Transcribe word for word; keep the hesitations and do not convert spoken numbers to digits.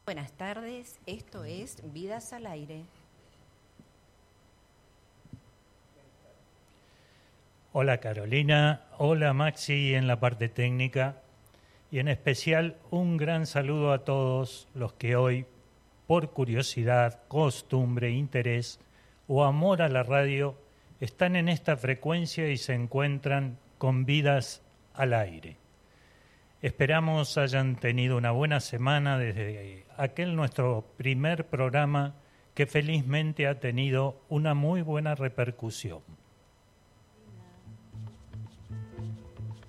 Buenas tardes, esto es Vidas al Aire. Hola Carolina, hola Maxi en la parte técnica y en especial un gran saludo a todos los que hoy, por curiosidad, costumbre, interés o amor a la radio, están en esta frecuencia y se encuentran con Vidas al Aire. Esperamos hayan tenido una buena semana desde aquel nuestro primer programa que felizmente ha tenido una muy buena repercusión.